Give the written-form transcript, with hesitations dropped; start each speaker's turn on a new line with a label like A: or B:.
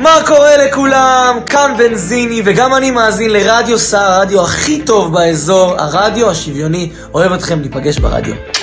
A: מה קורה לכולם? כאן בנזיני, וגם אני מאזין לרדיו סער, הרדיו הכי טוב באזור, הרדיו השוויוני. אוהב אתכם, ניפגש ברדיו.